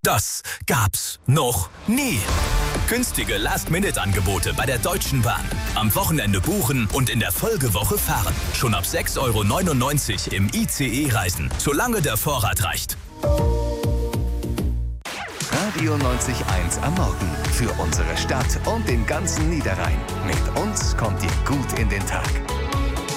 Das gab's noch nie. Günstige Last-Minute-Angebote bei der Deutschen Bahn. Am Wochenende buchen und in der Folgewoche fahren. Schon ab 6,99 € im ICE reisen, solange der Vorrat reicht. Radio 90.1 am Morgen. Für unsere Stadt und den ganzen Niederrhein. Mit uns kommt ihr gut in den Tag.